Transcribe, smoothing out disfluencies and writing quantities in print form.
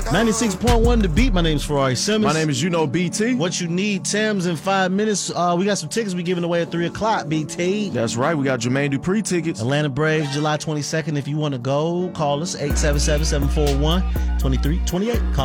96.1 The Beat. My name's Ferrari Simmons. My name is BT. What you need, Tim's in 5 minutes. We got some tickets we giving away at 3 o'clock, BT. That's right. We got Jermaine Dupri tickets. Atlanta Braves, July 22nd. If you want to go, call us, 877-741-2328. Call